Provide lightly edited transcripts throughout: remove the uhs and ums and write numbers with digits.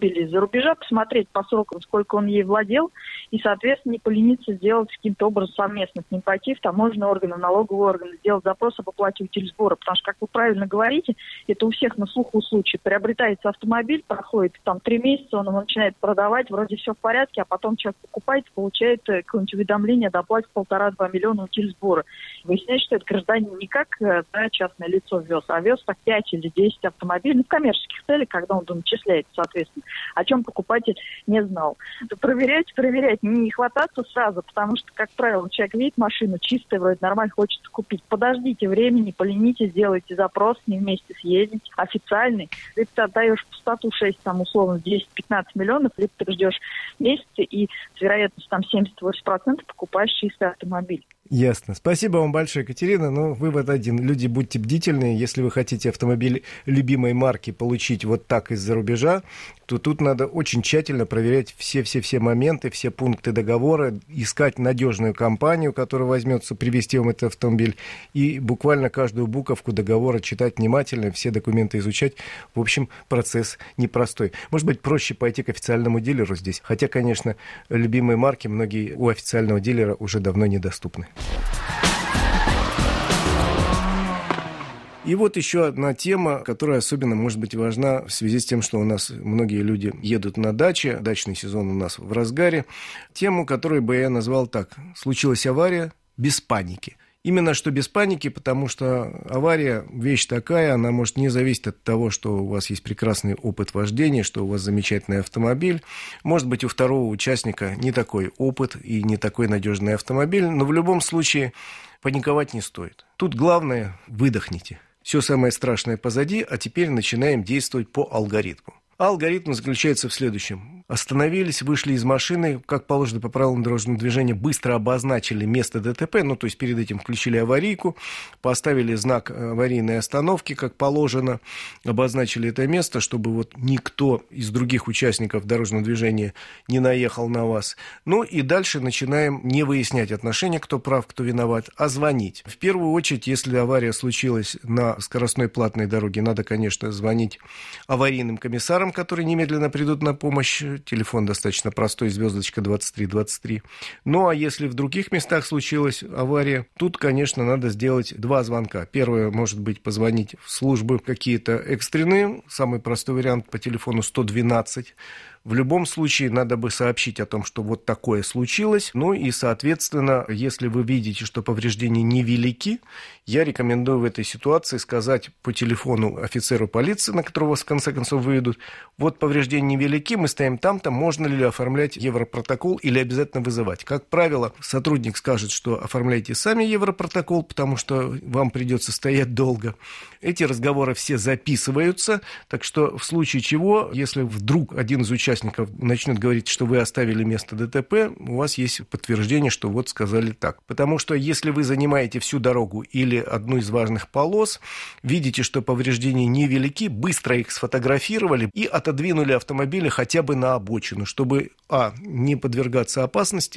автомобиля из-за рубежа, посмотреть по срокам, сколько он ей владел, и, соответственно, не полениться сделать каким-то образом совместно с ним, пойти в таможенные органы, налоговые органы, сделать запрос об оплате утильсбора. Потому что, как вы правильно говорите, это у всех на слуху случай. Приобретается автомобиль, проходит там 3 месяца, он его начинает продавать, вроде все в порядке, а потом человек покупает, получает какое-нибудь уведомление о доплате 1,5-2 миллиона утильсбора. Выясняется, что это гражданин не как частное лицо вез, а вез так 5 или 10 автомобилей в коммерческих целях, когда он начисляет, соответственно, о чем покупатель не знал. Проверять, не хвататься сразу, потому что, как правило, человек видит машину чистая, вроде нормально, хочет купить. Подождите времени, поленитесь, сделайте запрос, не вместе съездить, официальный. Либо ты отдаешь пустоту 6, там, условно, 10-15 миллионов, либо ты ждешь месяца и с вероятностью там 70-80% покупаешь чистый автомобиль. Ясно. Спасибо вам большое, Екатерина. Ну, вывод один. Люди, будьте бдительны. Если вы хотите автомобиль любимой марки получить вот так из-за рубежа, то тут надо очень тщательно проверять все моменты, все пункты договора, искать надежную компанию, которая возьмется привезти вам этот автомобиль, и буквально каждую буковку договора читать внимательно, все документы изучать. В общем, процесс непростой. Может быть, проще пойти к официальному дилеру здесь. Хотя, конечно, любимые марки многие у официального дилера уже давно недоступны. И вот еще одна тема, которая особенно может быть важна в связи с тем, что у нас многие люди едут на даче, дачный сезон у нас в разгаре. Тему, которую бы я назвал так: случилась авария без паники. Именно что без паники, потому что авария – вещь такая, она может не зависеть от того, что у вас есть прекрасный опыт вождения, что у вас замечательный автомобиль. Может быть, у второго участника не такой опыт и не такой надежный автомобиль, но в любом случае паниковать не стоит. Тут главное – выдохните. Все самое страшное позади, а теперь начинаем действовать по алгоритму. А алгоритм заключается в следующем. Остановились, вышли из машины, как положено по правилам дорожного движения, быстро обозначили место ДТП, то есть перед этим включили аварийку, поставили знак аварийной остановки, как положено, обозначили это место, чтобы вот никто из других участников дорожного движения не наехал на вас. И дальше начинаем не выяснять отношения, кто прав, кто виноват, а звонить. В первую очередь, если авария случилась на скоростной платной дороге, надо, конечно, звонить аварийным комиссарам, которые немедленно придут на помощь. Телефон достаточно простой, звездочка 2323. А если в других местах случилась авария, тут, конечно, надо сделать 2 звонка. Первое, может быть, позвонить в службы какие-то экстренные. Самый простой вариант по телефону 112. В любом случае, надо бы сообщить о том, что вот такое случилось. И, соответственно, если вы видите, что повреждения невелики, я рекомендую в этой ситуации сказать по телефону офицеру полиции, на которого вас в конце концов выведут: вот повреждения невелики, мы стоим там-то, можно ли оформлять европротокол или обязательно вызывать. Как правило, сотрудник скажет, что оформляйте сами европротокол, потому что вам придется стоять долго. Эти разговоры все записываются, так что в случае чего, если вдруг один из участников начнет говорить, что вы оставили место ДТП, у вас есть подтверждение, что вот сказали так. Потому что если вы занимаете всю дорогу или одну из важных полос, видите, что повреждения невелики, быстро их сфотографировали и отодвинули автомобили хотя бы на обочину, чтобы не подвергаться опасности,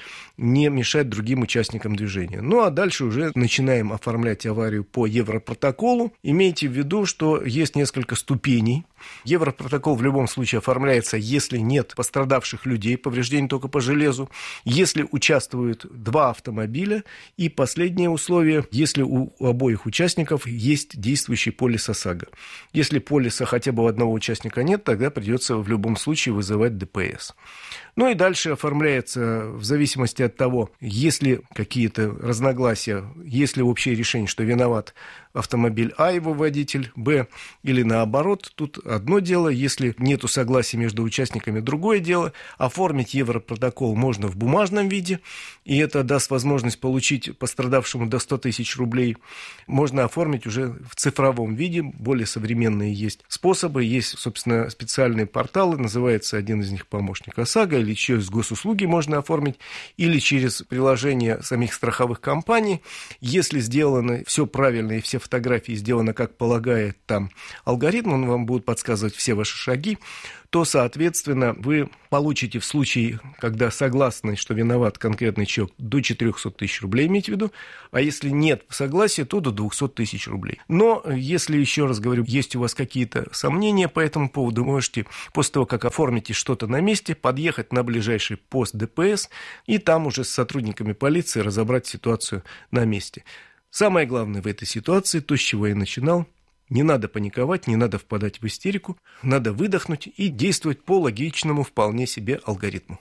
не мешать другим участникам движения. А дальше уже начинаем оформлять аварию по европротоколу. Имейте в виду, что есть несколько ступеней. Европротокол в любом случае оформляется, если нет пострадавших людей, повреждений только по железу, если участвуют 2 автомобиля, и последнее условие, если у обоих участников есть действующий полис ОСАГО. Если полиса хотя бы у одного участника нет, тогда придется в любом случае вызывать ДПС. И дальше оформляется, в зависимости от того, есть ли какие-то разногласия, есть ли общее решение, что виноват автомобиль А, его водитель, Б, или наоборот, тут одно дело, если нету согласия между участниками, другое дело. Оформить европротокол можно в бумажном виде, и это даст возможность получить пострадавшему до 100 тысяч рублей. Можно оформить уже в цифровом виде, более современные есть способы, есть, собственно, специальные порталы, называется один из них «Помощник ОСАГО», или через госуслуги можно оформить, или через приложение самих страховых компаний. Если сделано все правильно и все фотографии сделано, как полагает там алгоритм, он вам будет подсказывать все ваши шаги, то, соответственно, вы получите в случае, когда согласны, что виноват конкретный человек, до 400 тысяч рублей, имейте в виду, а если нет согласия, то до 200 тысяч рублей. Но, если, еще раз говорю, есть у вас какие-то сомнения по этому поводу, можете после того, как оформите что-то на месте, подъехать на ближайший пост ДПС и там уже с сотрудниками полиции разобрать ситуацию на месте. Самое главное в этой ситуации, то, с чего я начинал, не надо паниковать, не надо впадать в истерику, надо выдохнуть и действовать по логичному вполне себе алгоритму.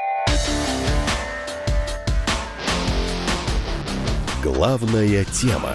Главная тема.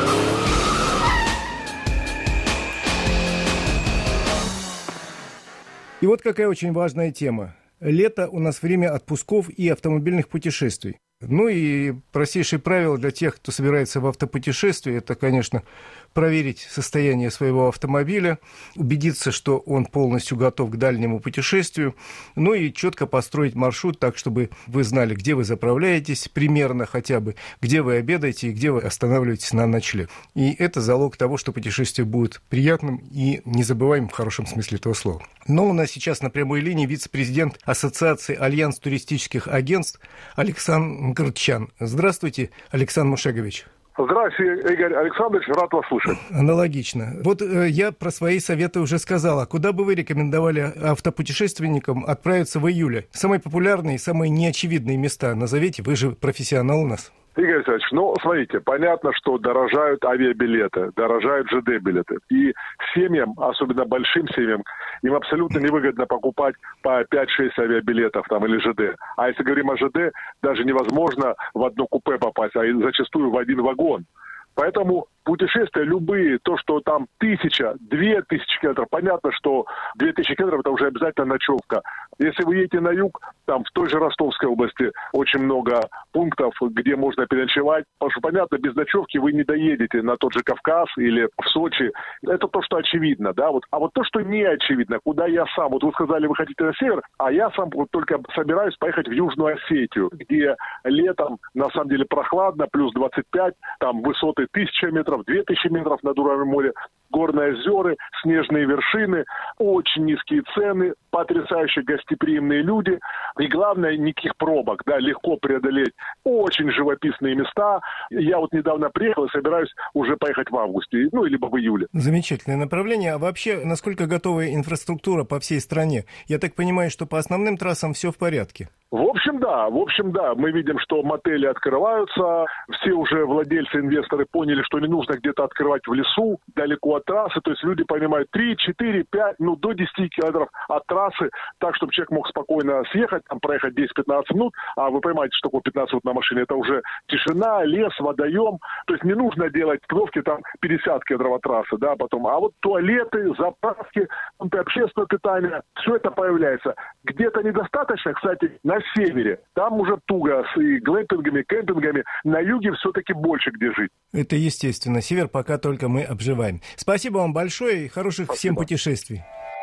И вот какая очень важная тема. Лето у нас время отпусков и автомобильных путешествий. Ну и простейшее правило для тех, кто собирается в автопутешествие, это, конечно, проверить состояние своего автомобиля, убедиться, что он полностью готов к дальнему путешествию, ну и четко построить маршрут так, чтобы вы знали, где вы заправляетесь, примерно хотя бы, где вы обедаете и где вы останавливаетесь на ночлег. И это залог того, что путешествие будет приятным и незабываемым в хорошем смысле этого слова. Но у нас сейчас на прямой линии вице-президент Ассоциации Альянс туристических агентств Александр Горчан. Здравствуйте, Александр Мушегович. Здравствуйте, Игорь Александрович, рад вас слушать. Аналогично. Вот я про свои советы уже сказал. А куда бы вы рекомендовали автопутешественникам отправиться в июле? Самые популярные, самые неочевидные места назовите, вы же профессионал у нас. Игорь Александрович, смотрите, понятно, что дорожают авиабилеты, дорожают ЖД-билеты. И семьям, особенно большим семьям, им абсолютно невыгодно покупать по 5-6 авиабилетов там, или ЖД. А если говорим о ЖД, даже невозможно в одно купе попасть, а зачастую в один вагон. Поэтому путешествия любые, то, что там 1000, 2000 километров, понятно, что 2000 километров это уже обязательно ночевка. Если вы едете на юг, там в той же Ростовской области очень много пунктов, где можно переночевать. Потому что, понятно, без ночевки вы не доедете на тот же Кавказ или в Сочи. Это то, что очевидно, да. А вот то, что не очевидно, куда я сам, вот вы сказали, вы хотите на север, а я сам вот только собираюсь поехать в Южную Осетию, где летом на самом деле прохладно, плюс 25, там высоты 1000 метров, 2000 метров над уровнем моря, горные озера, снежные вершины, очень низкие цены, потрясающие гостеприимные люди. И главное, никаких пробок, да, легко преодолеть. Очень живописные места. Я вот недавно приехал и собираюсь уже поехать в августе, ну, либо в июле. Замечательное направление. А вообще, насколько готова инфраструктура по всей стране? Я так понимаю, что по основным трассам все в порядке. В общем, да. Мы видим, что мотели открываются. Все уже владельцы, инвесторы поняли, что не нужно где-то открывать в лесу, далеко от трассы. То есть люди понимают 3, 4, 5, до 10 километров от трассы, так, чтобы человек мог спокойно съехать, там, проехать 10-15 минут. А вы понимаете, что такое 15 минут на машине? Это уже тишина, лес, водоем. То есть не нужно делать кнопки там 50 километров от трассы, да, потом. А вот туалеты, заправки, общественное питание, все это появляется. Где-то недостаточно, кстати, на севере. Там уже туго с и глэмпингами, кемпингами. На юге все-таки больше где жить. Это естественно. Север пока только мы обживаем. Спасибо вам большое и хороших всем путешествий.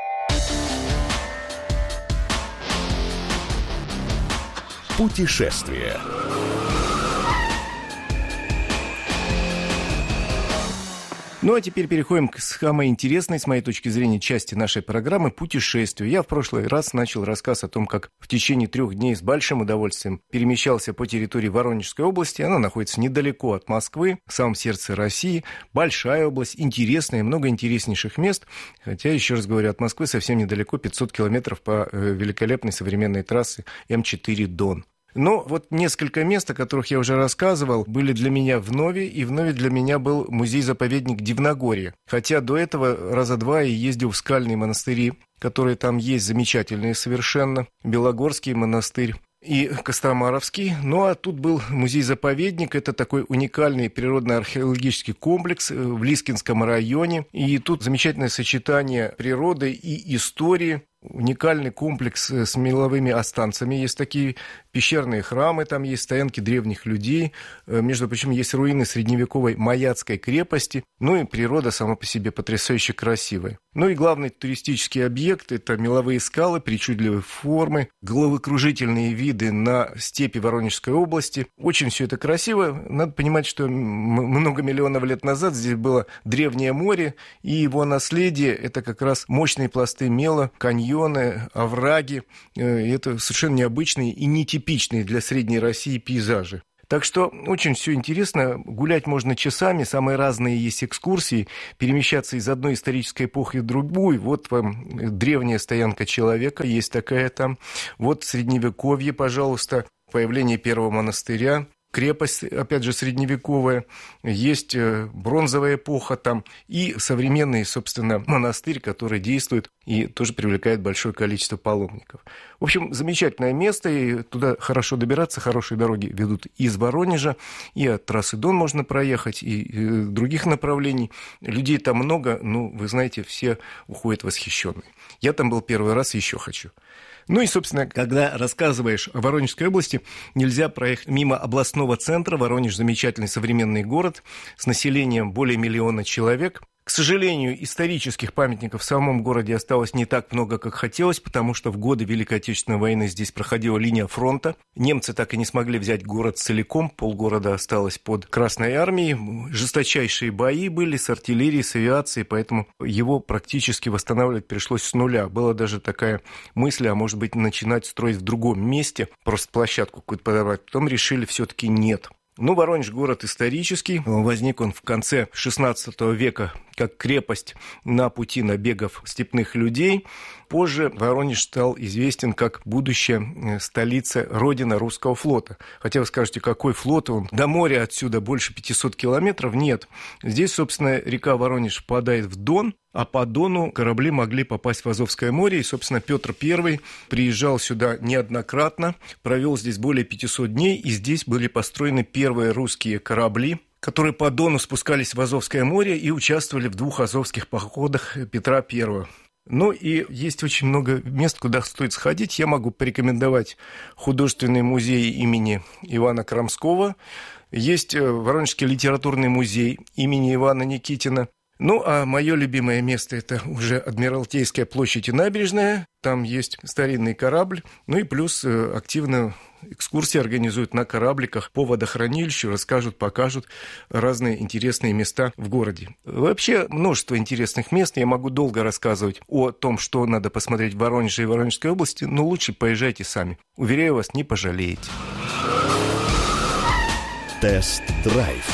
Путешествие. Ну, а теперь переходим к самой интересной, с моей точки зрения, части нашей программы – путешествию. Я в прошлый раз начал рассказ о том, как в течение 3 дней с большим удовольствием перемещался по территории Воронежской области. Она находится недалеко от Москвы, в самом сердце России. Большая область, интересная, много интереснейших мест. Хотя, еще раз говорю, от Москвы совсем недалеко, 500 километров по великолепной современной трассе М4 Дон. Но вот несколько мест, о которых я уже рассказывал, были для меня в Нове, и в Нове для меня был музей-заповедник Дивногорье. Хотя до этого раза 2 я ездил в скальные монастыри, которые там есть, замечательные совершенно. Белогорский монастырь и Костромаровский. Ну, а тут был музей-заповедник. Это такой уникальный природно-археологический комплекс в Лискинском районе. И тут замечательное сочетание природы и истории. Уникальный комплекс с меловыми останцами. Есть такие пещерные храмы там есть, стоянки древних людей. Между прочим, есть руины средневековой Маяцкой крепости. Ну и природа сама по себе потрясающе красивая. Ну и главный туристический объект – это меловые скалы причудливой формы, головокружительные виды на степи Воронежской области. Очень все это красиво. Надо понимать, что много миллионов лет назад здесь было древнее море, и его наследие – это как раз мощные пласты мела, каньоны, овраги. Это совершенно необычные и нетипичные для Средней России пейзажи. Так что очень все интересно, гулять можно часами, самые разные есть экскурсии, перемещаться из одной исторической эпохи в другую. Вот вам древняя стоянка человека, есть такая там. Вот Средневековье, пожалуйста, появление первого монастыря. Крепость, опять же, средневековая, есть бронзовая эпоха там и современный, собственно, монастырь, который действует и тоже привлекает большое количество паломников. В общем, замечательное место, и туда хорошо добираться, хорошие дороги ведут из Воронежа, и от трассы Дон можно проехать, и других направлений. Людей там много, вы знаете, все уходят восхищенные. Я там был первый раз, еще хочу. Ну и, собственно, когда рассказываешь о Воронежской области, нельзя проехать мимо областного центра. Воронеж – замечательный современный город с населением более 1 миллиона человек. К сожалению, исторических памятников в самом городе осталось не так много, как хотелось, потому что в годы Великой Отечественной войны здесь проходила линия фронта. Немцы так и не смогли взять город целиком, полгорода осталось под Красной Армией. Жесточайшие бои были с артиллерией, с авиацией, поэтому его практически восстанавливать пришлось с нуля. Была даже такая мысль, а может быть, начинать строить в другом месте, просто площадку какую-то подобрать. Потом решили, все-таки нет. Воронеж город исторический, возник он в конце XVI века как крепость на пути набегов степных людей. Позже Воронеж стал известен как будущая столица, родина русского флота. Хотя вы скажете, какой флот? Он до моря отсюда больше 500 километров. Нет. Здесь, собственно, река Воронеж впадает в Дон, а по Дону корабли могли попасть в Азовское море. И, собственно, Петр I приезжал сюда неоднократно, провел здесь более 500 дней, и здесь были построены первые русские корабли, которые по Дону спускались в Азовское море и участвовали в 2 азовских походах Петра I. И есть очень много мест, куда стоит сходить. Я могу порекомендовать художественный музей имени Ивана Крамского. Есть Воронежский литературный музей имени Ивана Никитина. А мое любимое место – это уже Адмиралтейская площадь и набережная. Там есть старинный корабль. И плюс активно экскурсии организуют на корабликах по водохранилищу, расскажут, покажут разные интересные места в городе. Вообще множество интересных мест. Я могу долго рассказывать о том, что надо посмотреть в Воронеже и Воронежской области, но лучше поезжайте сами. Уверяю вас, не пожалеете. Тест-драйв.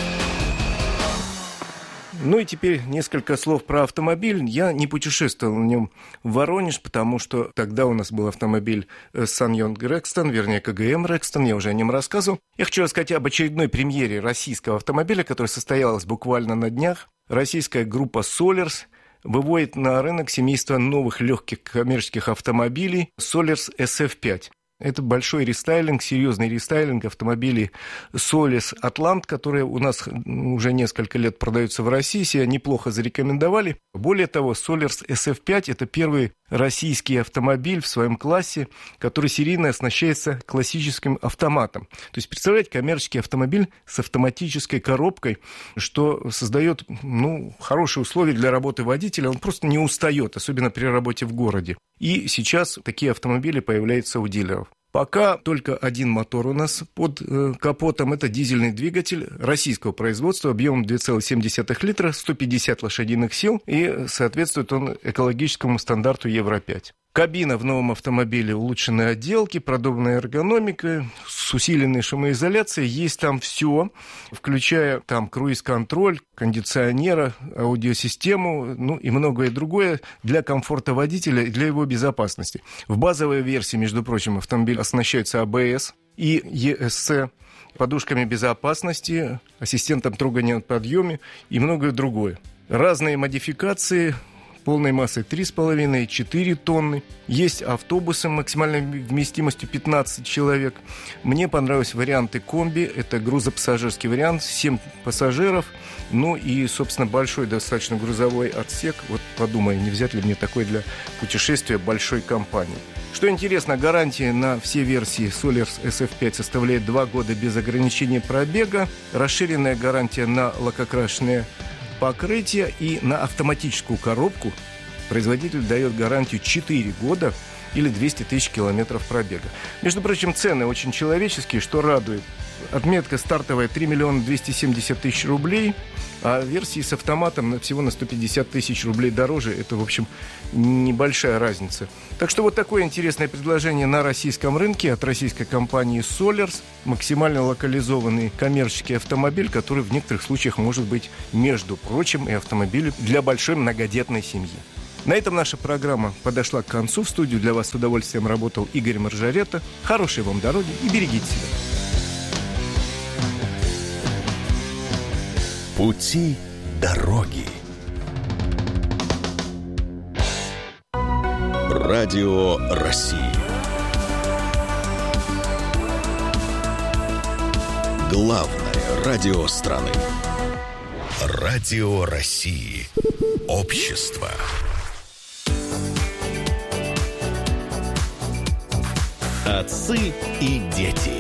И теперь несколько слов про автомобиль. Я не путешествовал на нем в Воронеж, потому что тогда у нас был автомобиль Сан-Йонг Рекстон, вернее, КГМ Рекстон, я уже о нем рассказывал. Я хочу рассказать об очередной премьере российского автомобиля, которая состоялась буквально на днях. Российская группа Solers выводит на рынок семейство новых легких коммерческих автомобилей Solers SF5. Это большой рестайлинг, серьезный рестайлинг автомобилей Solers Atlant, которые у нас уже несколько лет продаются в России, себя неплохо зарекомендовали. Более того, Solers SF5 – это первый российский автомобиль в своем классе, который серийно оснащается классическим автоматом. То есть, представляете, коммерческий автомобиль с автоматической коробкой, что создает хорошие условия для работы водителя. Он просто не устает, особенно при работе в городе. И сейчас такие автомобили появляются у дилеров. Пока только один мотор у нас под капотом. Это дизельный двигатель российского производства объемом 2,7 литра, 150 лошадиных сил, и соответствует он экологическому стандарту Евро-5. Кабина в новом автомобиле улучшенной отделки, продуманная эргономика, с усиленной шумоизоляцией. Есть там все, включая там круиз-контроль, кондиционера, аудиосистему, и многое другое для комфорта водителя и для его безопасности. В базовой версии, между прочим, автомобиль оснащается АБС и ESC, подушками безопасности, ассистентом трогания на подъеме и многое другое. Разные модификации полной массой 3,5 и 4 тонны. Есть автобусы максимальной вместимостью 15 человек. Мне понравились варианты комби. Это грузопассажирский вариант, 7 пассажиров. И, собственно, большой достаточно грузовой отсек. Вот подумай, не взять ли мне такой для путешествия большой компании. Что интересно, гарантия на все версии Solers SF5 составляет 2 года без ограничения пробега, расширенная гарантия на лакокрашенное покрытие и на автоматическую коробку производитель дает гарантию 4 года или 200 тысяч километров пробега. Между прочим, цены очень человеческие, что радует. Отметка стартовая 3 миллиона 270 тысяч рублей, а версии с автоматом всего на 150 тысяч рублей дороже. Это, в общем, небольшая разница. Так что вот такое интересное предложение на российском рынке от российской компании Solers. Максимально локализованный коммерческий автомобиль, который в некоторых случаях может быть, между прочим, и автомобилем для большой многодетной семьи. На этом наша программа подошла к концу. В студию для вас с удовольствием работал Игорь Маржарета. Хорошей вам дороги и берегите себя. Пути дороги. Радио России. Главное радио страны. Радио России. Общество. Отцы и дети.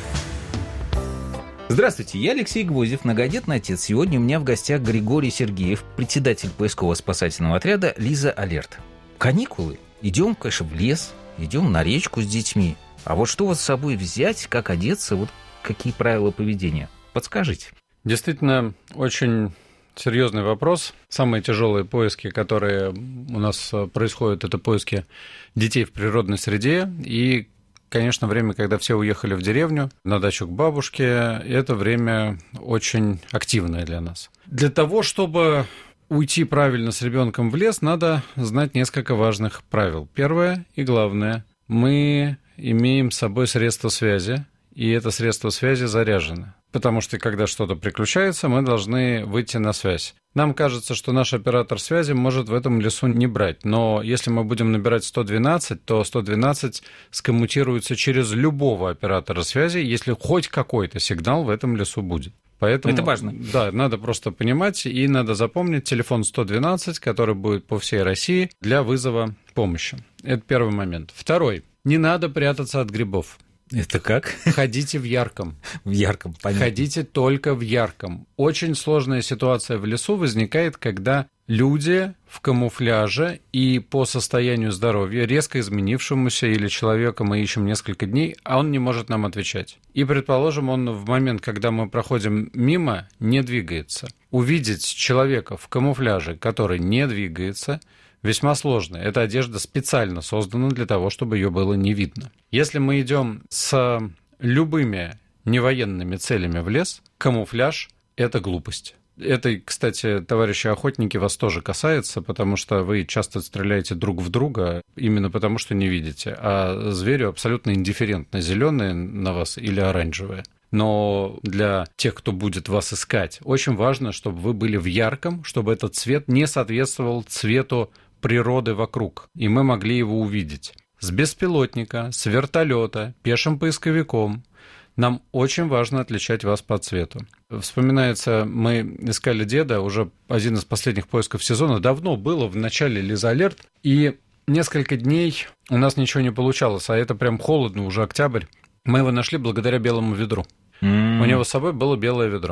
Здравствуйте, я Алексей Гвоздев, многодетный отец. Сегодня у меня в гостях Григорий Сергеев, председатель поисково-спасательного отряда «Лиза Алерт». Каникулы. Идем, конечно, в лес, идем на речку с детьми. А вот что вот с собой взять, как одеться, вот какие правила поведения? Подскажите. Действительно, очень серьезный вопрос. Самые тяжелые поиски, которые у нас происходят, это поиски детей в природной среде. И, конечно, время, когда все уехали в деревню, на дачу к бабушке, это время очень активное для нас. Для того, чтобы уйти правильно с ребенком в лес, надо знать несколько важных правил. Первое и главное, мы имеем с собой средства связи, и это средство связи заряжено. Потому что, когда что-то приключается, мы должны выйти на связь. Нам кажется, что наш оператор связи может в этом лесу не брать, но если мы будем набирать 112, то 112 скоммутируется через любого оператора связи, если хоть какой-то сигнал в этом лесу будет. Поэтому, это важно. Да, надо просто понимать и надо запомнить телефон 112, который будет по всей России для вызова помощи. Это первый момент. Второй. Не надо прятаться от грибов. Это как? Ходите в ярком. В ярком, понятно. Ходите только в ярком. Очень сложная ситуация в лесу возникает, когда люди в камуфляже и по состоянию здоровья, резко изменившемуся, или человека мы ищем несколько дней, а он не может нам отвечать. И, предположим, он в момент, когда мы проходим мимо, не двигается. Увидеть человека в камуфляже, который не двигается, весьма сложно. Эта одежда специально создана для того, чтобы ее было не видно. Если мы идем с любыми невоенными целями в лес, камуфляж – это глупость. Это, кстати, товарищи охотники, вас тоже касается, потому что вы часто стреляете друг в друга именно потому, что не видите, а зверю абсолютно индифферентно, зеленые на вас или оранжевые. Но для тех, кто будет вас искать, очень важно, чтобы вы были в ярком, чтобы этот цвет не соответствовал цвету природы вокруг, и мы могли его увидеть. С беспилотника, с вертолета, пешим поисковиком. Нам очень важно отличать вас по цвету. Вспоминается, мы искали деда, уже один из последних поисков сезона, давно было, в начале Лиза Алерт, и несколько дней у нас ничего не получалось, а это прям холодно, уже октябрь. Мы его нашли благодаря белому ведру. У него с собой было белое ведро.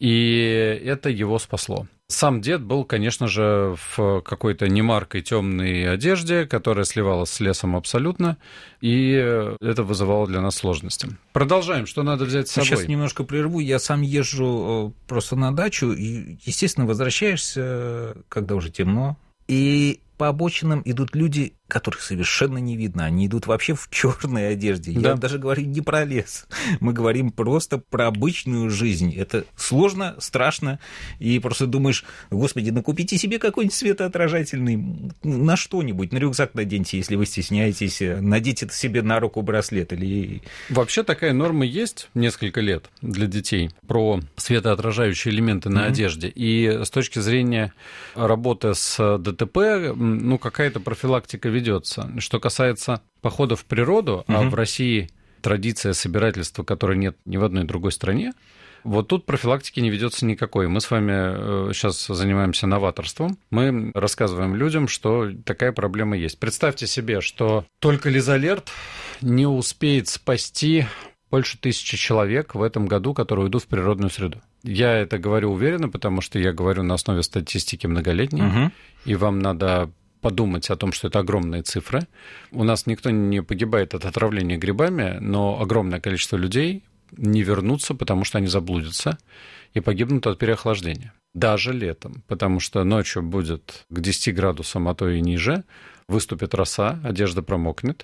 И это его спасло. Сам дед был, конечно же, в какой-то немаркой темной одежде, которая сливалась с лесом абсолютно, и это вызывало для нас сложности. Продолжаем. Что надо взять с собой? Сейчас немножко прерву. Я сам езжу просто на дачу, и, естественно, возвращаешься, когда уже темно, и по обочинам идут люди, которых совершенно не видно. Они идут вообще в черной одежде. Да. Я даже говорю не про лес. Мы говорим просто про обычную жизнь. Это сложно, страшно. И просто думаешь, господи, купите себе какой-нибудь светоотражательный на что-нибудь. На рюкзак наденьте, если вы стесняетесь. Наденьте себе на руку браслет. Или... Вообще такая норма есть несколько лет для детей про светоотражающие элементы на одежде. И с точки зрения работы с ДТП, какая-то профилактика ведется. Что касается похода в природу, а в России традиция собирательства, которой нет ни в одной другой стране, Вот тут профилактики не ведется никакой. Мы с вами сейчас занимаемся новаторством. Мы рассказываем людям, что такая проблема есть. Представьте себе, что только Лизалерт не успеет спасти больше 1000 человек в этом году, которые уйдут в природную среду. Я это говорю уверенно, потому что я говорю на основе статистики многолетней, и вам надо подумать о том, что это огромные цифры. У нас никто не погибает от отравления грибами, но огромное количество людей не вернутся, потому что они заблудятся и погибнут от переохлаждения. Даже летом, потому что ночью будет к 10 градусам, а то и ниже, выступит роса, одежда промокнет,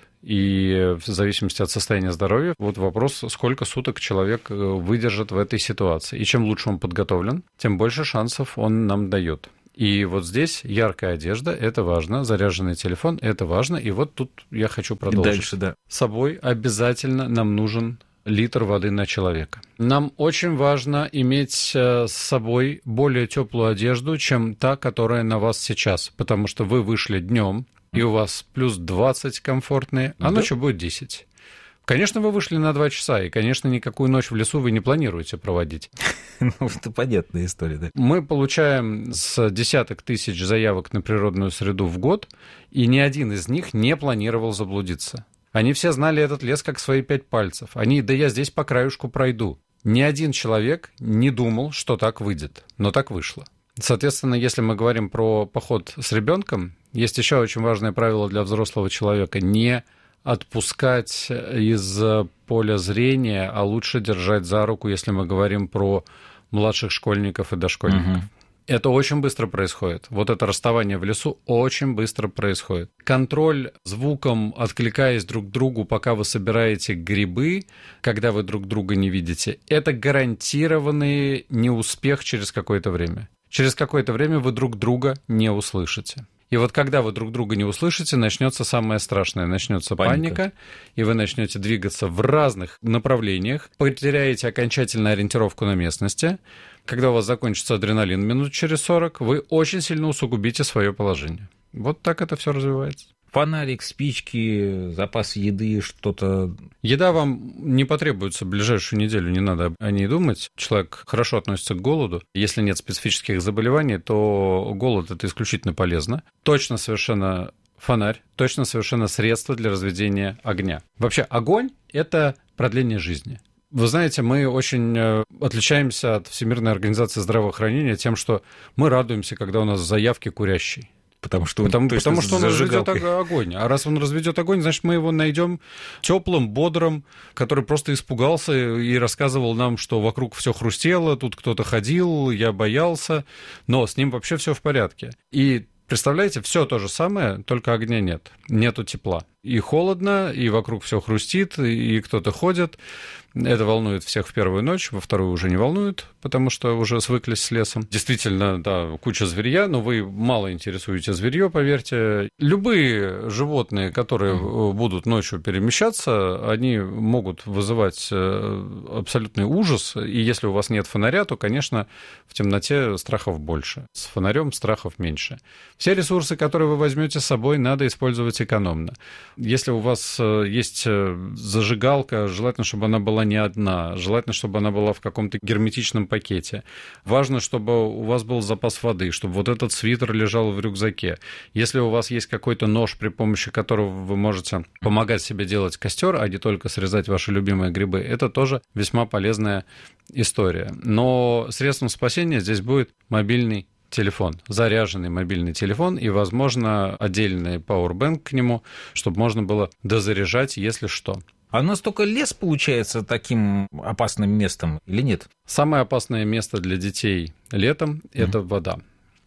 и в зависимости от состояния здоровья, вот вопрос, сколько суток человек выдержит в этой ситуации. И чем лучше он подготовлен, тем больше шансов он нам дает. И вот здесь яркая одежда, это важно, заряженный телефон, это важно, и вот тут я хочу продолжить. И дальше, да. С собой обязательно нам нужен литр воды на человека. Нам очень важно иметь с собой более теплую одежду, чем та, которая на вас сейчас, потому что вы вышли днем, и у вас плюс 20 комфортные, а ночью будет 10. Конечно, вы вышли на 2 часа, и, конечно, никакую ночь в лесу вы не планируете проводить. Ну, это понятная история, да. Мы получаем с десяток тысяч заявок на природную среду в год, и ни один из них не планировал заблудиться. Они все знали этот лес как свои 5 пальцев. Да я здесь по краюшку пройду. Ни один человек не думал, что так выйдет, но так вышло. Соответственно, если мы говорим про поход с ребенком, есть еще очень важное правило для взрослого человека – не отпускать из поля зрения, а лучше держать за руку, если мы говорим про младших школьников и дошкольников. Это очень быстро происходит. Вот это расставание в лесу очень быстро происходит. Контроль звуком, откликаясь друг к другу, пока вы собираете грибы, когда вы друг друга не видите, это гарантированный неуспех через какое-то время. Через какое-то время вы друг друга не услышите. И вот когда вы друг друга не услышите, начнется самое страшное. Начнется паника, и вы начнете двигаться в разных направлениях, потеряете окончательно ориентировку на местности. Когда у вас закончится адреналин минут через 40, вы очень сильно усугубите свое положение. Вот так это все развивается. Фонарик, спички, запас еды, что-то... Еда вам не потребуется в ближайшую неделю, не надо о ней думать. Человек хорошо относится к голоду. Если нет специфических заболеваний, то голод – это исключительно полезно. Точно совершенно фонарь, точно совершенно средство для разведения огня. Вообще, огонь – это продление жизни. Вы знаете, мы очень отличаемся от Всемирной организации здравоохранения тем, что мы радуемся, когда у нас заявки курящий. Потому что он разведет огонь. А раз он разведет огонь, значит, мы его найдем теплым, бодрым, который просто испугался и рассказывал нам, что вокруг все хрустело, тут кто-то ходил, я боялся, но с ним вообще все в порядке. И представляете, все то же самое, только огня нет, нету тепла. И холодно, и вокруг все хрустит, и кто-то ходит. Это волнует всех в первую ночь, во вторую уже не волнует, потому что уже свыклись с лесом. Действительно, да, куча зверья, но вы мало интересуете зверье, поверьте. Любые животные, которые будут ночью перемещаться, они могут вызывать абсолютный ужас. И если у вас нет фонаря, то, конечно, в темноте страхов больше. С фонарем страхов меньше. Все ресурсы, которые вы возьмете с собой, надо использовать экономно. Если у вас есть зажигалка, желательно, чтобы она была не одна, желательно, чтобы она была в каком-то герметичном пакете. Важно, чтобы у вас был запас воды, чтобы вот этот свитер лежал в рюкзаке. Если у вас есть какой-то нож, при помощи которого вы можете помогать себе делать костер, а не только срезать ваши любимые грибы, это тоже весьма полезная история. Но средством спасения здесь будет мобильный телефон, заряженный мобильный телефон и, возможно, отдельный пауэрбэнк к нему, чтобы можно было дозаряжать, если что. А настолько лес получается таким опасным местом или нет? Самое опасное место для детей летом – это вода.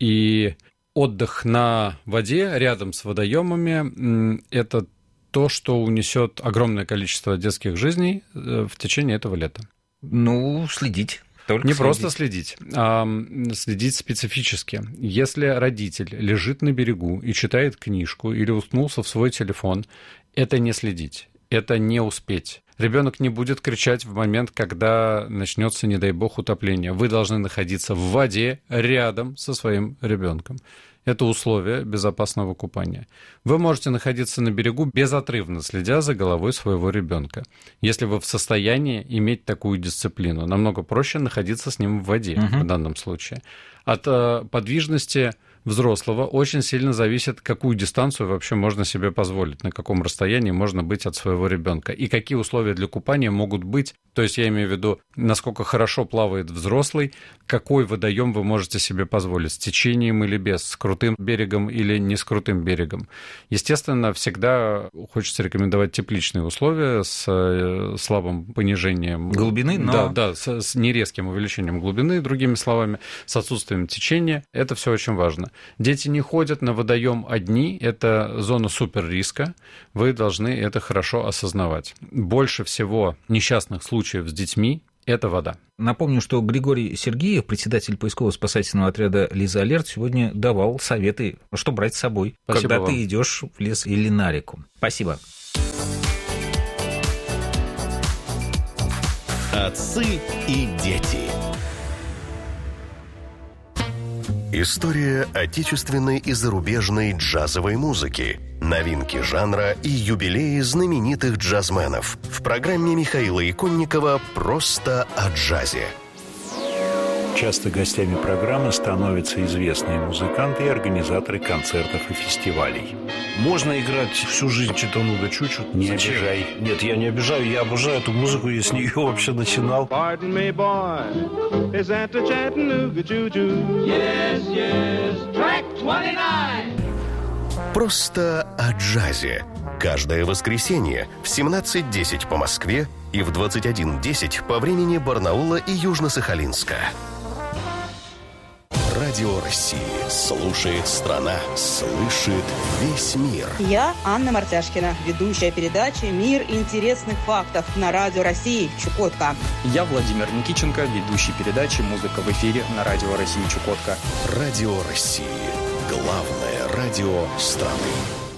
И отдых на воде рядом с водоемами – это то, что унесет огромное количество детских жизней в течение этого лета. Ну, следить. Не просто следить, а следить специфически. Если родитель лежит на берегу и читает книжку или уткнулся в свой телефон, это не следить, это не успеть. Ребенок не будет кричать в момент, когда начнется, не дай бог, утопление. Вы должны находиться в воде рядом со своим ребенком. Это условие безопасного купания. Вы можете находиться на берегу безотрывно, следя за головой своего ребенка. Если вы в состоянии иметь такую дисциплину, намного проще находиться с ним в воде в данном случае. От подвижности взрослого очень сильно зависит, какую дистанцию вообще можно себе позволить, на каком расстоянии можно быть от своего ребенка и какие условия для купания могут быть. То есть я имею в виду, насколько хорошо плавает взрослый, какой водоем вы можете себе позволить, с течением или без, с крутым берегом или не с крутым берегом. Естественно, всегда хочется рекомендовать тепличные условия с слабым понижением глубины, но... Да, с нерезким увеличением глубины, другими словами, с отсутствием течения. Это все очень важно. Дети не ходят на водоем одни, это зона суперриска, вы должны это хорошо осознавать. Больше всего несчастных случаев с детьми – это вода. Напомню, что Григорий Сергеев, председатель поисково-спасательного отряда «Лиза Алерт», сегодня давал советы, что брать с собой, Спасибо когда вам. ты идешь в лес или на реку. Спасибо. Отцы и дети. История отечественной и зарубежной джазовой музыки, новинки жанра и юбилеи знаменитых джазменов в программе Михаила Иконникова «Просто о джазе». Часто гостями программы становятся известные музыканты и организаторы концертов и фестивалей. Можно играть всю жизнь Читануга Чучу. Не обижай. Нет, я не обижаю, я обожаю эту музыку, я с нее вообще начинал. Pardon me, boy, is that the Chattanooga Choo-Choo? Yes, yes, track 29. «Просто о джазе». Каждое воскресенье в 17:10 по Москве и в 21:10 по времени Барнаула и Южно-Сахалинска. Радио России. Слушает страна. Слышит весь мир. Я Анна Мартяшкина, ведущая передачи «Мир интересных фактов» на Радио России Чукотка. Я Владимир Никиченко, ведущий передачи «Музыка в эфире» на Радио России Чукотка. Радио России. Главное радио страны.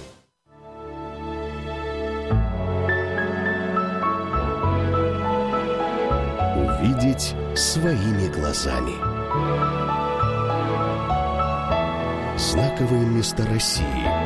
Увидеть своими глазами. Знаковые места России.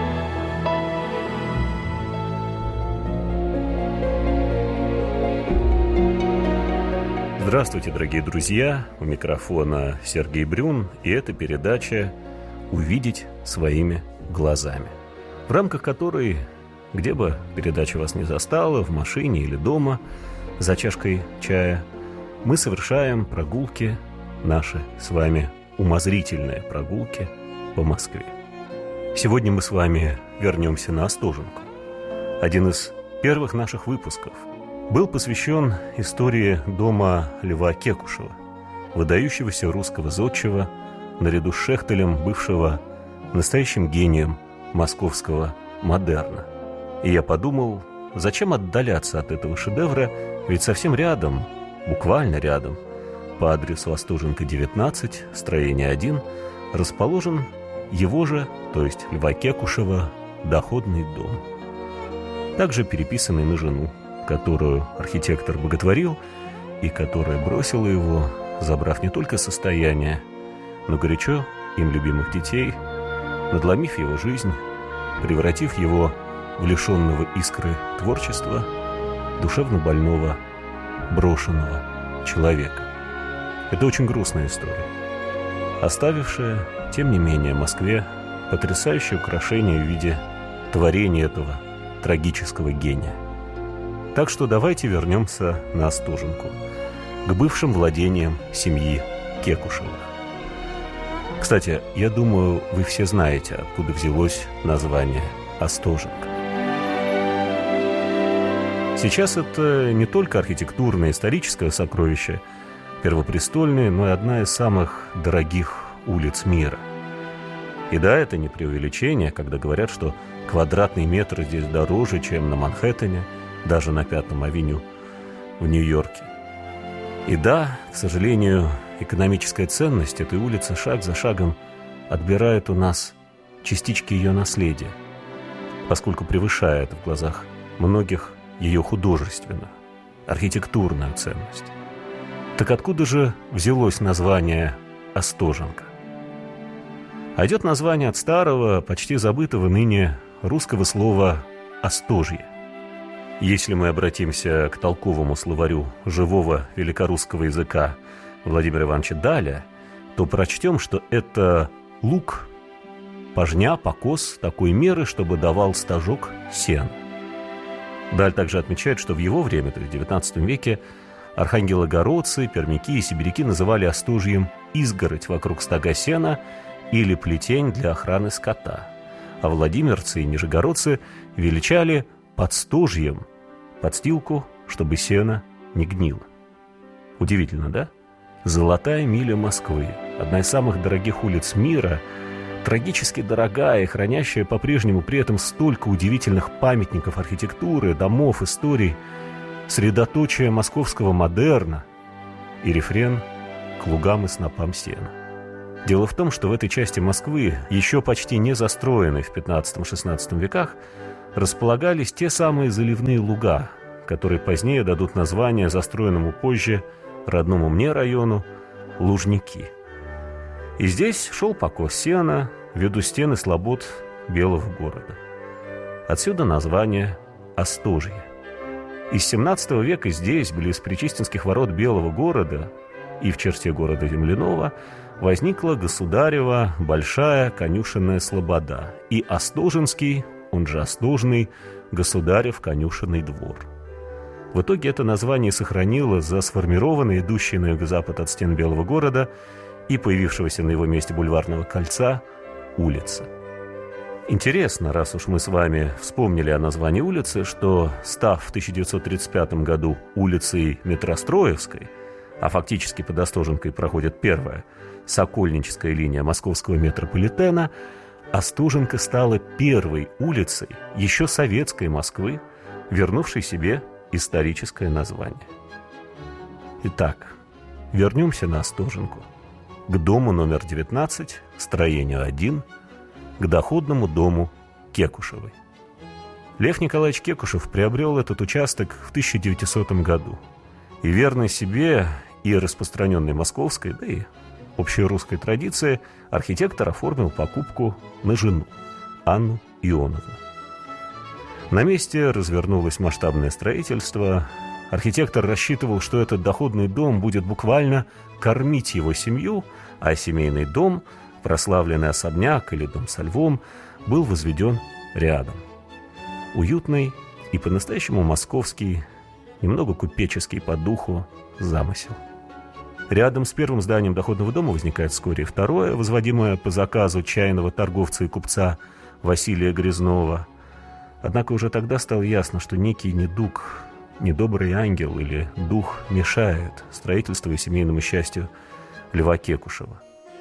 Здравствуйте, дорогие друзья! У микрофона Сергей Брюн, и это передача «Увидеть своими глазами», в рамках которой, где бы передача вас не застала, в машине или дома, за чашкой чая, мы совершаем прогулки, наши с вами умозрительные прогулки по Москве. Сегодня мы с вами вернемся на Остоженку. Один из первых наших выпусков был посвящен истории дома Льва Кекушева, выдающегося русского зодчего, наряду с Шехтелем, бывшего настоящим гением московского модерна. И я подумал, зачем отдаляться от этого шедевра, ведь совсем рядом, буквально рядом, по адресу Остоженка, 19, строение 1, расположен его же, то есть Льва Кекушева, доходный дом, также переписанный на жену, которую архитектор боготворил и которая бросила его, забрав не только состояние, но горячо им любимых детей, надломив его жизнь, превратив его в лишенного искры творчества, душевно больного, брошенного человека. Это очень грустная история, оставившая, тем не менее, Москве потрясающее украшение в виде творения этого трагического гения. Так что давайте вернемся на Остоженку, к бывшим владениям семьи Кекушевых. Кстати, я думаю, вы все знаете, откуда взялось название Остоженка. Сейчас это не только архитектурное, историческое сокровище, первопрестольное, но и одна из самых дорогих улиц мира. И да, это не преувеличение, когда говорят, что квадратный метр здесь дороже, чем на Манхэттене, даже на 5-м авеню в Нью-Йорке. И да, к сожалению, экономическая ценность этой улицы шаг за шагом отбирает у нас частички ее наследия, поскольку превышает в глазах многих ее художественную, архитектурную ценность. Так откуда же взялось название Остоженка? А идет название от старого, почти забытого ныне русского слова «остожье». Если мы обратимся к толковому словарю живого великорусского языка Владимира Ивановича Даля, то прочтем, что это луг, пожня, покос такой меры, чтобы давал стожок сена. Даль также отмечает, что в его время, то есть в XIX веке, архангелогородцы, пермяки и сибиряки называли остожьем изгородь вокруг стога сена или плетень для охраны скота, а владимирцы и нижегородцы величали подстожьем подстилку, чтобы сено не гнило. Удивительно, да? Золотая миля Москвы, одна из самых дорогих улиц мира, трагически дорогая и хранящая по-прежнему при этом столько удивительных памятников архитектуры, домов, историй, средоточие московского модерна и рефрен к лугам и снопам сена. Дело в том, что в этой части Москвы, еще почти не застроенной в XV-XVI веках, располагались те самые заливные луга, которые позднее дадут название застроенному позже родному мне району Лужники. И здесь шел покос сена ввиду стен и слобод Белого города. Отсюда название Остожье. Из XVII века здесь, близ Пречистинских ворот Белого города и в черте города земляного, возникла государева большая конюшенная слобода и Остоженский, он же Остожный, государев конюшенный двор. В итоге это название сохранило за сформированной, идущей на юго-запад от стен Белого города и появившегося на его месте бульварного кольца улица. Интересно, раз уж мы с вами вспомнили о названии улицы, что, став в 1935 году улицей Метростроевской, а фактически под Остоженкой проходит первая сокольническая линия московского метрополитена, Остоженка стала первой улицей еще советской Москвы, вернувшей себе историческое название. Итак, вернемся на Остоженку, к дому номер 19, строению 1, к доходному дому Кекушевой. Лев Николаевич Кекушев приобрел этот участок в 1900 году. И верный себе и распространенной московской, да и общерусской традиции, архитектор оформил покупку на жену, Анну Ионовну. На месте развернулось масштабное строительство. Архитектор рассчитывал, что этот доходный дом будет буквально кормить его семью, а семейный дом, прославленный особняк или дом со львом, был возведен рядом. Уютный и по-настоящему московский, немного купеческий по духу замысел. Рядом с первым зданием доходного дома возникает вскоре второе, возводимое по заказу чайного торговца и купца Василия Грязнова. Однако уже тогда стало ясно, что некий недуг, недобрый ангел или дух мешает строительству и семейному счастью Льва Кекушева.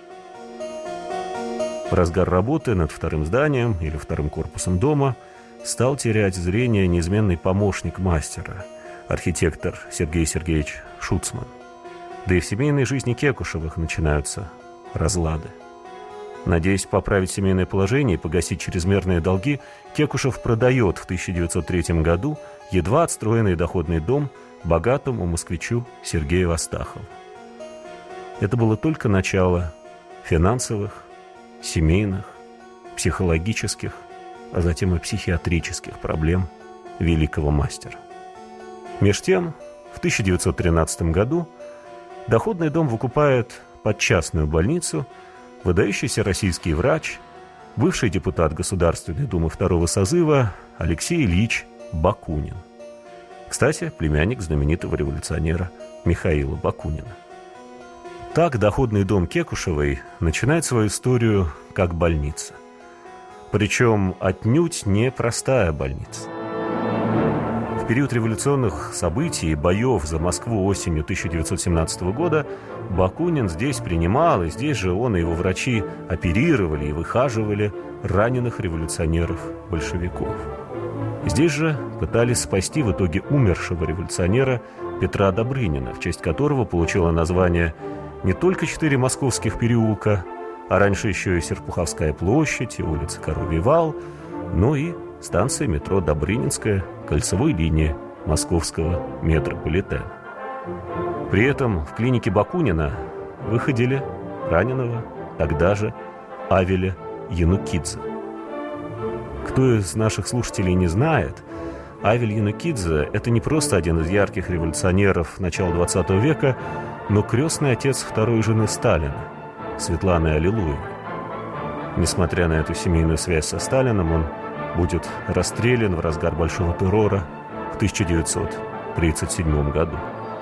В разгар работы над вторым зданием или вторым корпусом дома стал терять зрение неизменный помощник мастера, архитектор Сергей Сергеевич Шуцман. Да и в семейной жизни Кекушевых начинаются разлады. Надеясь поправить семейное положение и погасить чрезмерные долги, Кекушев продает в 1903 году едва отстроенный доходный дом богатому москвичу Сергею Астахову. Это было только начало финансовых, семейных, психологических, а затем и психиатрических проблем великого мастера. Меж тем, в 1913 году доходный дом выкупает под частную больницу выдающийся российский врач, бывший депутат Государственной Думы второго созыва Алексей Ильич Бакунин. Кстати, племянник знаменитого революционера Михаила Бакунина. Так доходный дом Кекушевой начинает свою историю как больница. Причем отнюдь не простая больница. В период революционных событий и боев за Москву осенью 1917 года Бакунин здесь принимал, и здесь же он и его врачи оперировали и выхаживали раненых революционеров-большевиков. Здесь же пытались спасти в итоге умершего революционера Петра Добрынина, в честь которого получило название не только 4 московских переулка, а раньше еще и Серпуховская площадь, и улица Коровий вал, но и станция метро Добрынинская кольцевой линии московского метрополитена. При этом в клинике Бакунина выходили раненого тогда же Авеля Янукидзе. Кто из наших слушателей не знает, Авель Янукидзе – это не просто один из ярких революционеров начала XX века, но крестный отец второй жены Сталина, Светланы Аллилуевой. Несмотря на эту семейную связь со Сталином, он будет расстрелян в разгар Большого террора в 1937 году.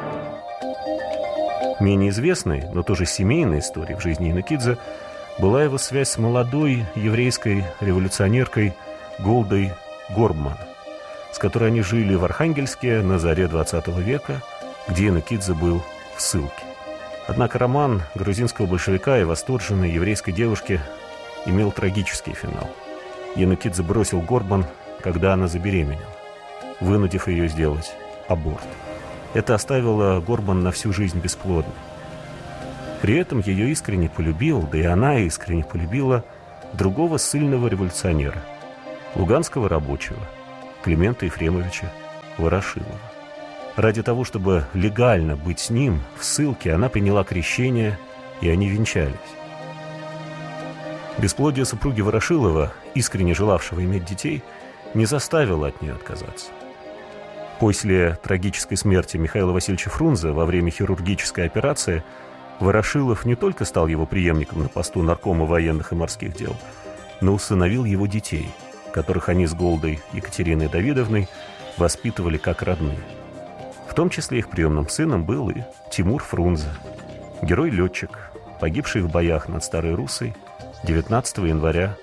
Менее известной, но тоже семейной историей в жизни Янукидзе была его связь с молодой еврейской революционеркой Голдой Горбман, с которой они жили в Архангельске на заре XX века, где Янукидзе был в ссылке. Однако роман грузинского большевика и восторженной еврейской девушки имел трагический финал. Янукидзе бросил Горбман, когда она забеременела, вынудив ее сделать аборт. Это оставило Горбман на всю жизнь бесплодной. При этом ее искренне полюбил, да и она искренне полюбила другого ссыльного революционера, луганского рабочего, Климента Ефремовича Ворошилова. Ради того, чтобы легально быть с ним в ссылке, она приняла крещение, и они венчались. Бесплодие супруги Ворошилова, искренне желавшего иметь детей, не заставило от нее отказаться. После трагической смерти Михаила Васильевича Фрунзе во время хирургической операции Ворошилов не только стал его преемником на посту наркома военных и морских дел, но усыновил его детей, которых они с Голдой Екатериной Давидовной воспитывали как родные. В том числе их приемным сыном был и Тимур Фрунзе, герой-летчик, погибший в боях над Старой Руссой 19 января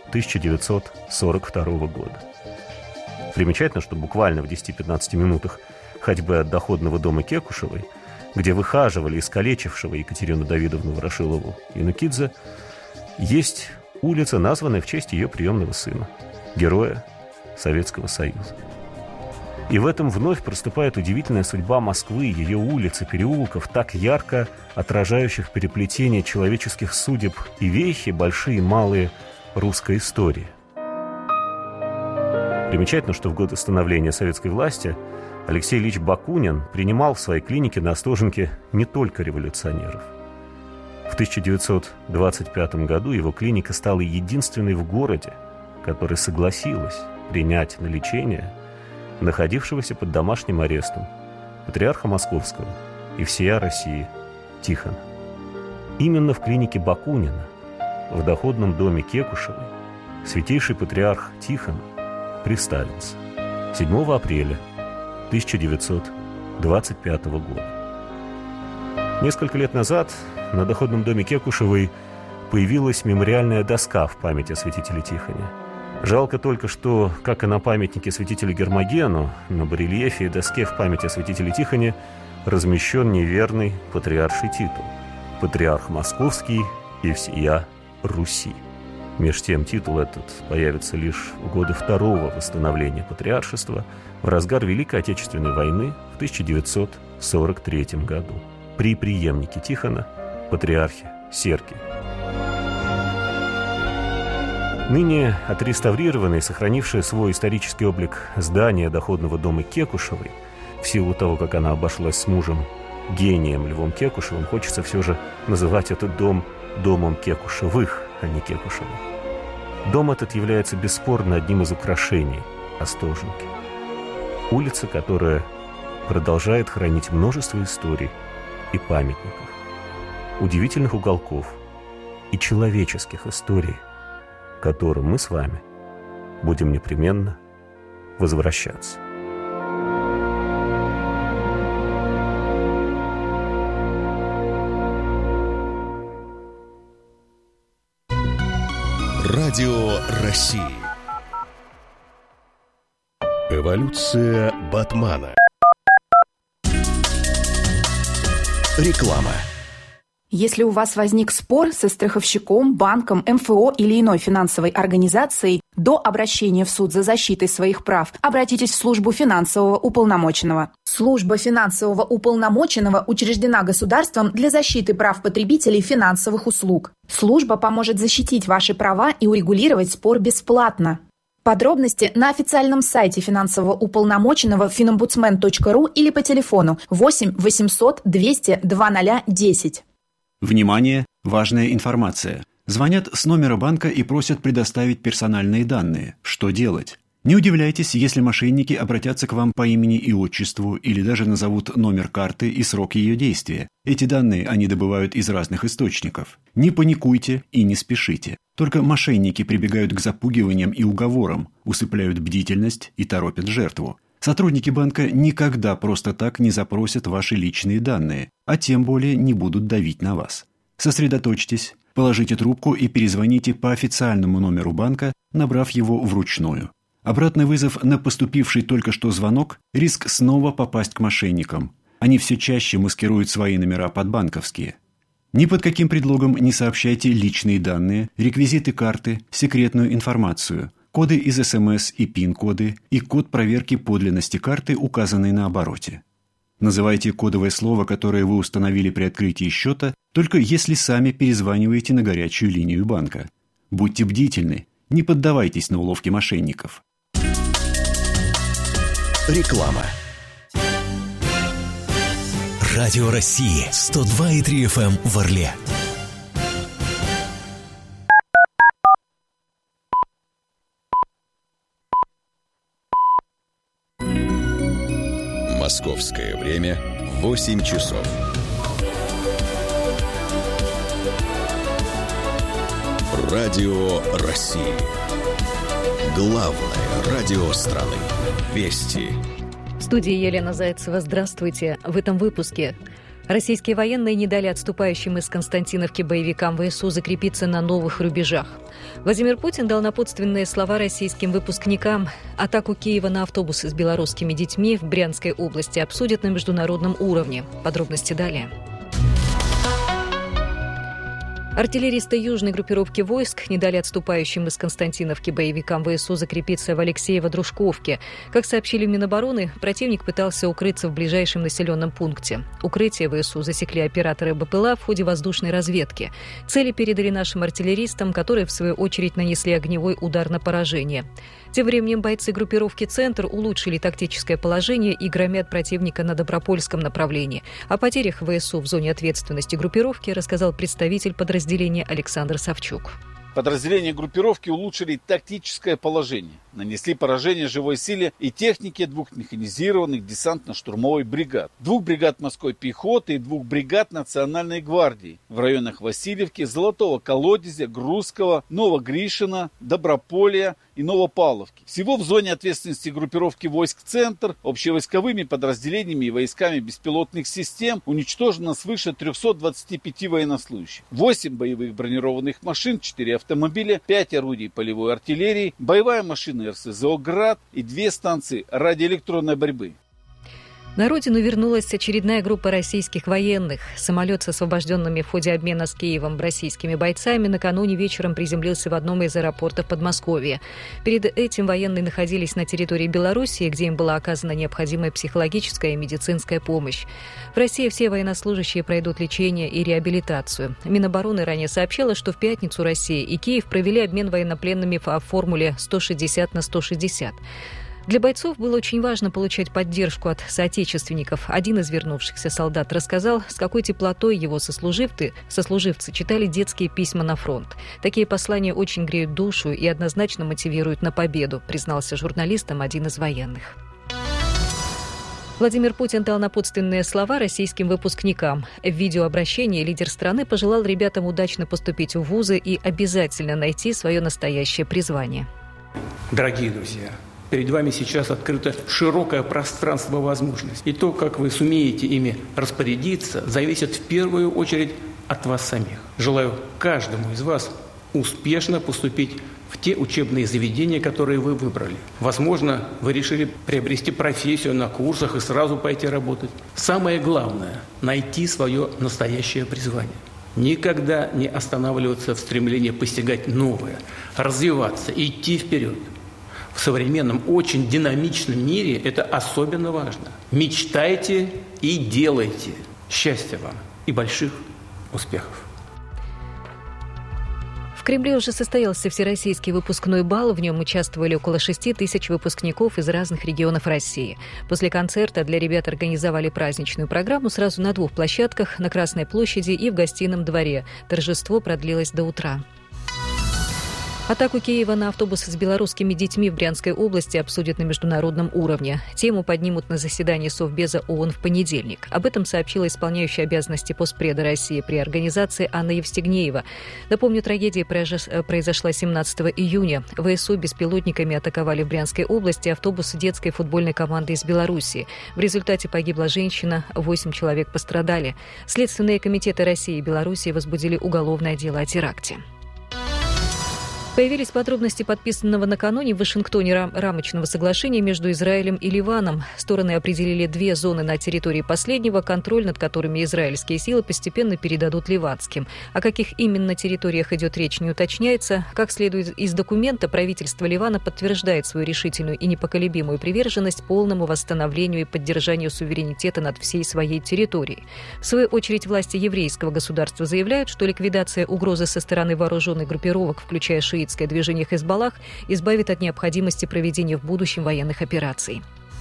1942 года. Примечательно, что буквально в 10-15 минутах ходьбы от доходного дома Кекушевой, где выхаживали искалечившего Екатерину Давидовну Ворошилову Янукидзе, есть улица, названная в честь ее приемного сына, героя Советского Союза. И в этом вновь проступает удивительная судьба Москвы, ее улиц и переулков, так ярко отражающих переплетение человеческих судеб и вехи, большие и малые, русской истории. Примечательно, что в год становления советской власти Алексей Ильич Бакунин принимал в своей клинике на Остоженке не только революционеров. В 1925 году его клиника стала единственной в городе, которая согласилась принять на лечение находившегося под домашним арестом патриарха Московского и всея России Тихона. Именно в клинике Бакунина, в доходном доме Кекушевой, святейший патриарх Тихон приставился 7 апреля 1925 года. Несколько лет назад на доходном доме Кекушевой появилась мемориальная доска в память о святителе Тихоне. Жалко только, что, как и на памятнике святителю Гермогену, на барельефе и доске в память о святителе Тихоне размещен неверный патриарший титул – патриарх Московский и всея Руси. Меж тем титул этот появится лишь в годы второго восстановления патриаршества в разгар Великой Отечественной войны в 1943 году при преемнике Тихона, патриархе Сергии. Ныне отреставрированное и сохранившее свой исторический облик здание доходного дома Кекушевой, в силу того, как она обошлась с мужем, гением Львом Кекушевым, хочется все же называть этот дом домом Кекушевых, а не Кекушевых. Дом этот является бесспорно одним из украшений Остоженки. Улица, которая продолжает хранить множество историй и памятников, удивительных уголков и человеческих историй, к которым мы с вами будем непременно возвращаться. Радио России. Эволюция Батмана. Реклама. Если у вас возник спор со страховщиком, банком, МФО или иной финансовой организацией, до обращения в суд за защитой своих прав обратитесь в службу финансового уполномоченного. Служба финансового уполномоченного учреждена государством для защиты прав потребителей финансовых услуг. Служба поможет защитить ваши права и урегулировать спор бесплатно. Подробности на официальном сайте финансового уполномоченного finомбудсмен.ру или по телефону 8 800 200 2010. Внимание! Важная информация. Звонят с номера банка и просят предоставить персональные данные. Что делать? Не удивляйтесь, если мошенники обратятся к вам по имени и отчеству или даже назовут номер карты и срок ее действия. Эти данные они добывают из разных источников. Не паникуйте и не спешите. Только мошенники прибегают к запугиваниям и уговорам, усыпляют бдительность и торопят жертву. Сотрудники банка никогда просто так не запросят ваши личные данные, а тем более не будут давить на вас. Сосредоточьтесь, положите трубку и перезвоните по официальному номеру банка, набрав его вручную. Обратный вызов на поступивший только что звонок – риск снова попасть к мошенникам. Они все чаще маскируют свои номера под банковские. Ни под каким предлогом не сообщайте личные данные, реквизиты карты, секретную информацию, коды из СМС и ПИН-коды и код проверки подлинности карты, указанный на обороте. Называйте кодовое слово, которое вы установили при открытии счета, только если сами перезваниваете на горячую линию банка. Будьте бдительны, не поддавайтесь на уловки мошенников. Реклама. Радио России 102,3 FM в Орле. Московское время 8 часов. Радио России. Главное радио страны. Вести. В студии Елена Зайцева. Здравствуйте. В этом выпуске. Российские военные не дали отступающим из Константиновки боевикам ВСУ закрепиться на новых рубежах. Владимир Путин дал напутственные слова российским выпускникам. Атаку Киева на автобусы с белорусскими детьми в Брянской области обсудят на международном уровне. Подробности далее. Артиллеристы южной группировки войск не дали отступающим из Константиновки боевикам ВСУ закрепиться в Алексеево-Дружковке. Как сообщили в Минобороны, противник пытался укрыться в ближайшем населенном пункте. Укрытие ВСУ засекли операторы БПЛА в ходе воздушной разведки. Цели передали нашим артиллеристам, которые, в свою очередь, нанесли огневой удар на поражение. Тем временем бойцы группировки «Центр» улучшили тактическое положение и громят противника на Добропольском направлении. О потерях ВСУ в зоне ответственности группировки рассказал представитель подразделения Александр Савчук. Подразделения группировки улучшили тактическое положение, нанесли поражение живой силе и технике 2 механизированных десантно-штурмовых бригад, 2 бригад морской пехоты и 2 бригад Национальной гвардии в районах Васильевки, Золотого Колодезя, Грузского, Новогришина, Доброполья и Новопавловки. Всего в зоне ответственности группировки войск «Центр» общевойсковыми подразделениями и войсками беспилотных систем уничтожено свыше 325 военнослужащих, 8 боевых бронированных машин, 4 автомобиля, 5 орудий полевой артиллерии, боевая машина РСЗО «Град» и 2 станции радиоэлектронной борьбы. На родину вернулась очередная группа российских военных. Самолет с освобожденными в ходе обмена с Киевом российскими бойцами накануне вечером приземлился в одном из аэропортов Подмосковья. Перед этим военные находились на территории Белоруссии, где им была оказана необходимая психологическая и медицинская помощь. В России все военнослужащие пройдут лечение и реабилитацию. Минобороны ранее сообщила, что в пятницу Россия и Киев провели обмен военнопленными по формуле 160/160. Для бойцов было очень важно получать поддержку от соотечественников. Один из вернувшихся солдат рассказал, с какой теплотой его сослуживцы читали детские письма на фронт. Такие послания очень греют душу и однозначно мотивируют на победу, признался журналистам один из военных. Владимир Путин дал напутственные слова российским выпускникам. В видеообращении лидер страны пожелал ребятам удачно поступить в вузы и обязательно найти свое настоящее призвание. Дорогие друзья, перед вами сейчас открыто широкое пространство возможностей. И то, как вы сумеете ими распорядиться, зависит в первую очередь от вас самих. Желаю каждому из вас успешно поступить в те учебные заведения, которые вы выбрали. Возможно, вы решили приобрести профессию на курсах и сразу пойти работать. Самое главное – найти свое настоящее призвание. Никогда не останавливаться в стремлении постигать новое, развиваться, идти вперед. В современном, очень динамичном мире это особенно важно. Мечтайте и делайте. Счастья вам и больших успехов. В Кремле уже состоялся всероссийский выпускной бал. В нем участвовали около 6 тысяч выпускников из разных регионов России. После концерта для ребят организовали праздничную программу сразу на 2 площадках – на Красной площади и в Гостином дворе. Торжество продлилось до утра. Атаку Киева на автобус с белорусскими детьми в Брянской области обсудят на международном уровне. Тему поднимут на заседании Совбеза ООН в понедельник. Об этом сообщила исполняющая обязанности постпреда России при организации Анна Евстигнеева. Напомню, трагедия произошла 17 июня. ВСУ беспилотниками атаковали в Брянской области автобус детской футбольной команды из Белоруссии. В результате погибла женщина, 8 человек пострадали. Следственные комитеты России и Белоруссии возбудили уголовное дело о теракте. Появились подробности подписанного накануне в Вашингтоне рамочного соглашения между Израилем и Ливаном. Стороны определили 2 зоны на территории последнего, контроль над которыми израильские силы постепенно передадут ливанским. О каких именно территориях идет речь, не уточняется. Как следует из документа, правительство Ливана подтверждает свою решительную и непоколебимую приверженность полному восстановлению и поддержанию суверенитета над всей своей территорией. В свою очередь, власти еврейского государства заявляют, что ликвидация угрозы со стороны вооруженных группировок, включая шиитское движение Хизбаллах, избавит от необходимости проведения в будущем военных операций.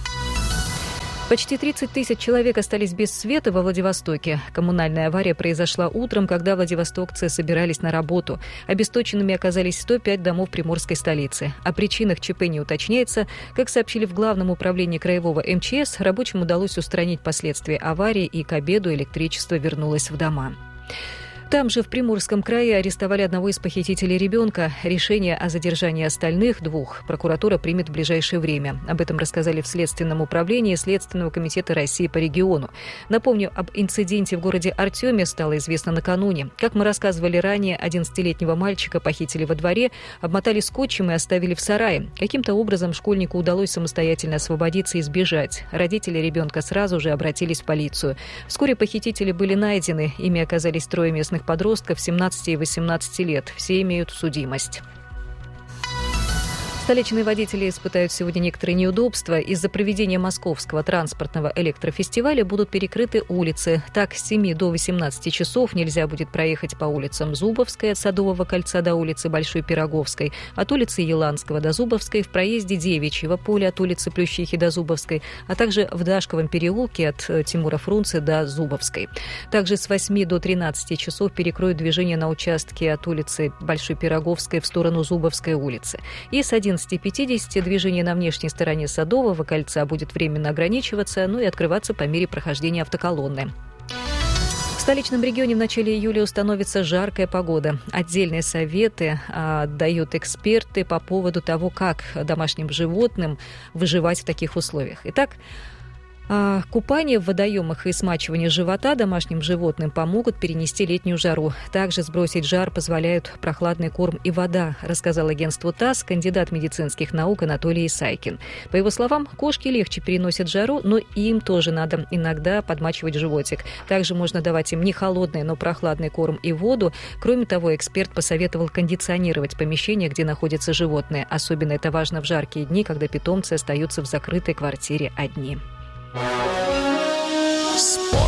Почти 30 тысяч человек остались без света во Владивостоке. Коммунальная авария произошла утром, когда владивостокцы собирались на работу. Обесточенными оказались 105 домов приморской столицы. О причинах ЧП не уточняется. Как сообщили в Главном управлении краевого МЧС, рабочим удалось устранить последствия аварии, и к обеду электричество вернулось в дома. Там же, в Приморском крае, арестовали одного из похитителей ребенка. Решение о задержании остальных 2 прокуратура примет в ближайшее время. Об этом рассказали в Следственном управлении Следственного комитета России по региону. Напомню, об инциденте в городе Артеме стало известно накануне. Как мы рассказывали ранее, 11-летнего мальчика похитили во дворе, обмотали скотчем и оставили в сарае. Каким-то образом школьнику удалось самостоятельно освободиться и сбежать. Родители ребенка сразу же обратились в полицию. Вскоре похитители были найдены. Ими оказались 3 местных подростков 17 и 18 лет. Все имеют судимость. Столичные водители испытают сегодня некоторые неудобства. Из-за проведения Московского транспортного электрофестиваля будут перекрыты улицы. Так, с 7 до 18 часов нельзя будет проехать по улицам Зубовской от Садового кольца до улицы Большой Пироговской, от улицы Еланского до Зубовской, в проезде Девичьего поля от улицы Плющихи до Зубовской, а также в Дашковом переулке от Тимура Фрунзе до Зубовской. Также с 8 до 13 часов перекроют движение на участке от улицы Большой Пироговской в сторону Зубовской улицы. И с 11:50 движение на внешней стороне Садового кольца будет временно ограничиваться, и открываться по мере прохождения автоколонны. В столичном регионе в начале июля установится жаркая погода. Отдельные советы дают эксперты по поводу того, как домашним животным выживать в таких условиях. Итак, купание в водоемах и смачивание живота домашним животным помогут перенести летнюю жару. Также сбросить жар позволяют прохладный корм и вода, рассказал агентству ТАСС кандидат медицинских наук Анатолий Исайкин. По его словам, кошки легче переносят жару, но им тоже надо иногда подмачивать животик. Также можно давать им не холодный, но прохладный корм и воду. Кроме того, эксперт посоветовал кондиционировать помещение, где находятся животные. Особенно это важно в жаркие дни, когда питомцы остаются в закрытой квартире одни. Спорт.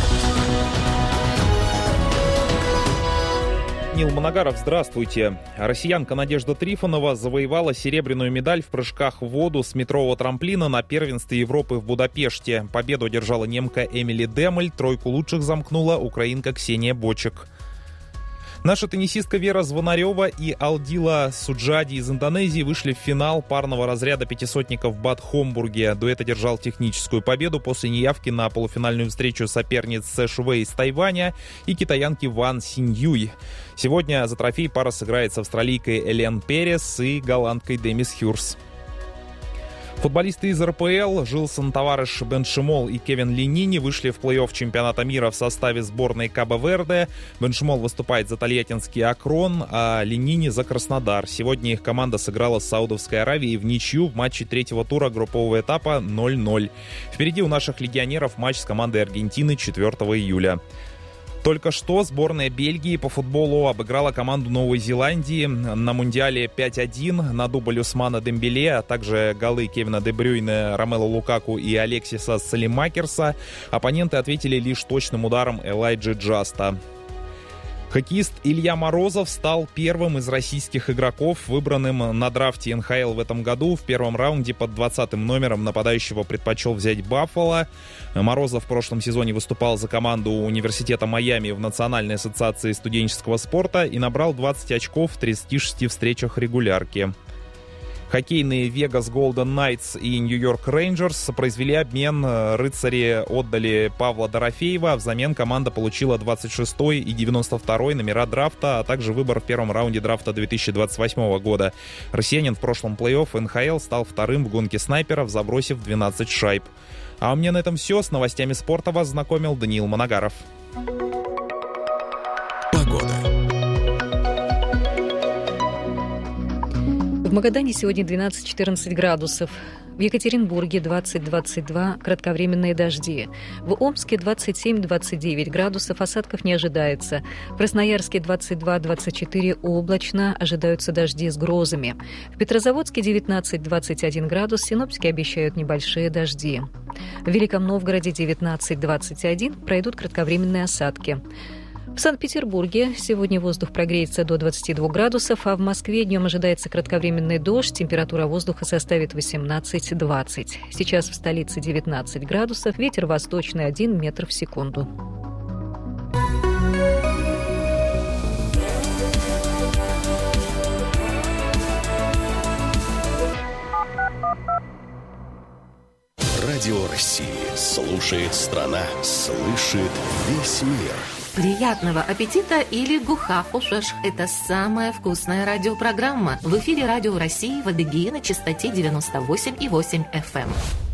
Нил Моногаров, здравствуйте. Россиянка Надежда Трифонова завоевала серебряную медаль в прыжках в воду с метрового трамплина на первенстве Европы в Будапеште. Победу одержала немка Эмили Демель, 3 лучших замкнула украинка Ксения Бочек. Наша теннисистка Вера Звонарева и Алдила Суджади из Индонезии вышли в финал парного разряда пятисотников в Бад-Хомбурге. Дуэт одержал техническую победу после неявки на полуфинальную встречу соперниц Сэш Вэй из Тайваня и китаянки Ван Синьюй. Сегодня за трофей пара сыграет с австралийкой Элен Перес и голландкой Демис Хюрс. Футболисты из РПЛ Жилсон Тавареш Беншимол и Кевин Ленини вышли в плей-офф чемпионата мира в составе сборной Кабо-Верде. Беншимол выступает за тольяттинский Акрон, а Ленини за Краснодар. Сегодня их команда сыграла с Саудовской Аравией в ничью в матче 3-го тура группового этапа 0-0. Впереди у наших легионеров матч с командой Аргентины 4 июля. Только что сборная Бельгии по футболу обыграла команду Новой Зеландии на Мундиале 5-1 на дубль Усмана Дембеле, а также голы Кевина Де Брюйне, Ромело Лукаку и Алексиса Салимакерса. Оппоненты ответили лишь точным ударом Элайджи Джаста. Хоккеист Илья Морозов стал первым из российских игроков, выбранным на драфте НХЛ в этом году. В первом раунде под 20-м номером нападающего предпочел взять Баффало. Морозов в прошлом сезоне выступал за команду Университета Майами в Национальной ассоциации студенческого спорта и набрал 20 очков в 36 встречах регулярки. Хоккейные Vegas Golden Knights и New York Rangers произвели обмен. Рыцари отдали Павла Дорофеева. Взамен команда получила 26-й и 92-й номера драфта, а также выбор в первом раунде драфта 2028 года. Россиянин в прошлом плей-офф НХЛ стал вторым в гонке снайперов, забросив 12 шайб. А у меня на этом все. С новостями спорта вас знакомил Даниил Моногаров. В Магадане сегодня 12-14 градусов. В Екатеринбурге 20-22, кратковременные дожди. В Омске 27-29 градусов, осадков не ожидается. В Красноярске 22-24, облачно, ожидаются дожди с грозами. В Петрозаводске 19-21 градус, синоптики обещают небольшие дожди. В Великом Новгороде 19-21, пройдут кратковременные осадки. В Санкт-Петербурге сегодня воздух прогреется до 22 градусов, а в Москве днем ожидается кратковременный дождь, температура воздуха составит 18-20. Сейчас в столице 19 градусов, ветер восточный 1 метр в секунду. Радио России слушает страна, слышит весь мир. Приятного аппетита или гухафушеш. Это самая вкусная радиопрограмма. В эфире Радио России в Адыгее на частоте 98,8 FM.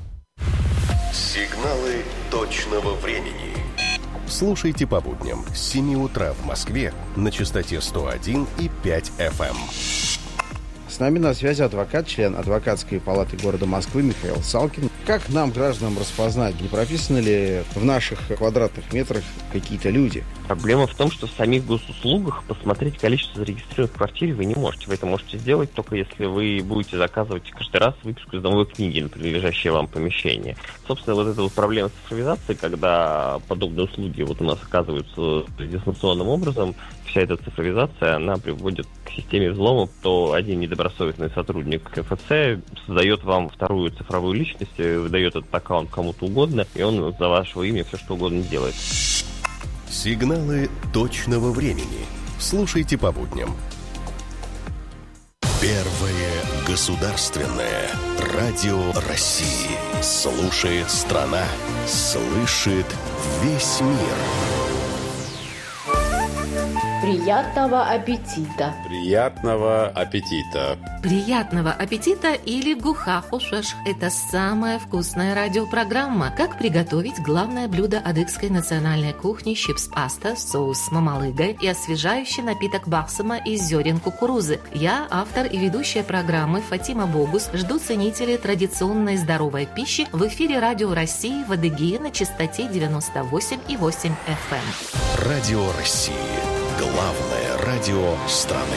Сигналы точного времени. Слушайте по будням с 7 утра в Москве на частоте 101,5 FM. С нами на связи адвокат, член адвокатской палаты города Москвы Михаил Салкин. Как нам, гражданам, распознать, не прописаны ли в наших квадратных метрах какие-то люди? Проблема в том, что в самих госуслугах посмотреть количество зарегистрированных в квартире вы не можете. Вы это можете сделать только если вы будете заказывать каждый раз выписку из домовой книги на принадлежащее вам помещение. Собственно, вот эта вот проблема цифровизации, когда подобные услуги вот у нас оказываются дистанционным образом, вся эта цифровизация, она приводит к системе взлома, то один недобросовестный сотрудник КФЦ создает вам вторую цифровую личность, выдает этот аккаунт кому-то угодно, и он за вашего имя все что угодно делает. Сигналы точного времени. Слушайте по будням. Первое государственное радио России. Слушает страна, слышит весь мир. Приятного аппетита! Приятного аппетита! Приятного аппетита или гухафушеш. Это самая вкусная радиопрограмма. Как приготовить главное блюдо адыгской национальной кухни чипс-паста, соус с мамалыгой и освежающий напиток бахсама из зерен кукурузы. Я, автор и ведущая программы Фатима Богус, жду ценителей традиционной здоровой пищи в эфире Радио России в Адыгее на частоте 98,8 FM. Радио России. Главное радио страны.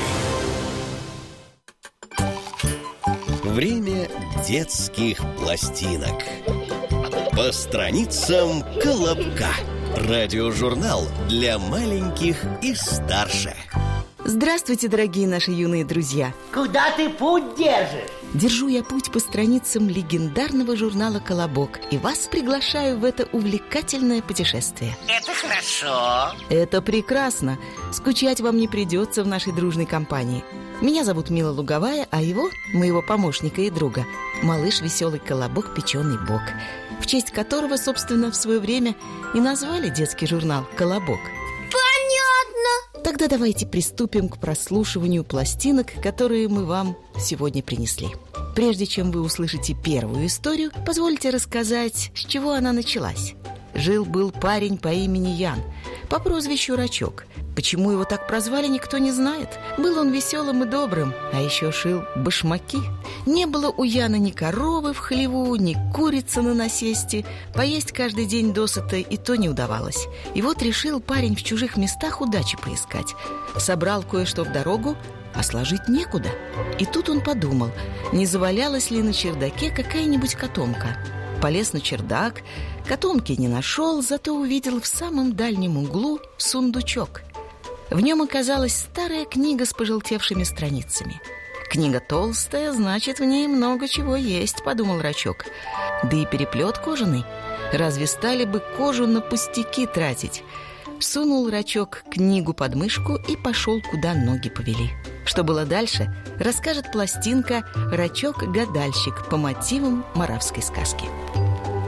Время детских пластинок. По страницам Колобка. Радиожурнал для маленьких и старше. Здравствуйте, дорогие наши юные друзья. Куда ты путь держишь? Держу я путь по страницам легендарного журнала «Колобок» и вас приглашаю в это увлекательное путешествие. Это хорошо. Это прекрасно. Скучать вам не придется в нашей дружной компании. Меня зовут Мила Луговая, а его, моего помощника и друга, малыш веселый Колобок Печеный Бок, в честь которого, собственно, в свое время и назвали детский журнал «Колобок». Понятно. Тогда давайте приступим к прослушиванию пластинок, которые мы вам сегодня принесли. Прежде чем вы услышите первую историю, позвольте рассказать, с чего она началась. Жил-был парень по имени Ян, по прозвищу Рачок. Почему его так прозвали, никто не знает. Был он веселым и добрым, а еще шил башмаки. Не было у Яна ни коровы в хлеву, ни курицы на насесте. Поесть каждый день досыта и то не удавалось. И вот решил парень в чужих местах удачи поискать. Собрал кое-что в дорогу, а сложить некуда. И тут он подумал, не завалялась ли на чердаке какая-нибудь котомка. Полез на чердак, котомки не нашел, зато увидел в самом дальнем углу сундучок. В нем оказалась старая книга с пожелтевшими страницами. «Книга толстая, значит, в ней много чего есть», — подумал Рачок. Да и переплет кожаный. Разве стали бы кожу на пустяки тратить? Сунул Рачок книгу под мышку и пошел, куда ноги повели. Что было дальше, расскажет пластинка «Рачок-гадальщик» по мотивам моравской сказки.